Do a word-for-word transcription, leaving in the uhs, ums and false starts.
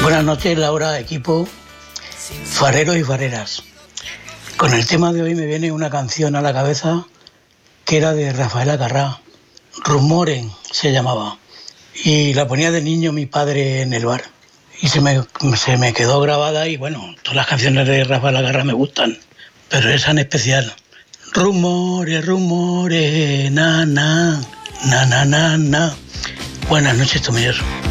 Buenas noches, Laura, equipo, fareros y fareras. Con el tema de hoy me viene una canción a la cabeza que era de Rafael Acarrá, Rumoren se llamaba, y la ponía de niño mi padre en el bar. Y se me, se me quedó grabada y bueno, todas las canciones de Rafael Acarrá me gustan, pero esa en especial. Rumores, rumores, na, na, na, na, na, na. Buenas noches, Tomilloso.